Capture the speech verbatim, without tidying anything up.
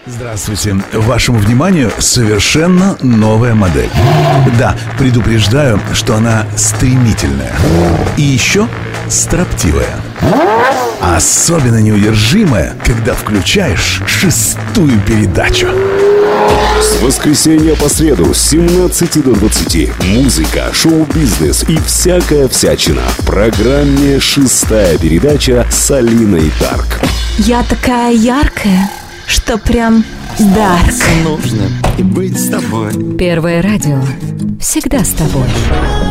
Здравствуйте. Вашему вниманию совершенно новая модель. Да, предупреждаю, что она стремительная. И еще строптивая. Особенно неудержимая, когда включаешь шестую передачу. С воскресенья по среду с семнадцати до двадцати музыка, шоу-бизнес и всякая всячина в программе «Шестая передача» с Алиной Дарк. Я такая яркая, что прям дарк. Нужно быть с тобой. Первое радио. Всегда с тобой.